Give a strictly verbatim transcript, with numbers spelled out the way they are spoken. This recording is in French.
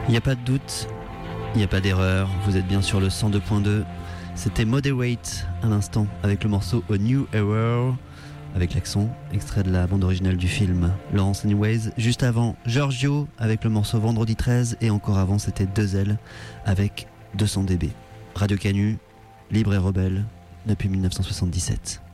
Il n'y a pas de doute, il n'y a pas d'erreur, vous êtes bien sur le cent deux point deux. C'était Moderate à l'instant avec le morceau A New Era, avec l'accent, extrait de la bande originale du film Lawrence Anyways. Juste avant, Giorgio avec le morceau Vendredi treize, et encore avant c'était deux L avec deux cents décibels. Radio Canu, libre et rebelle depuis mille neuf cent soixante-dix-sept.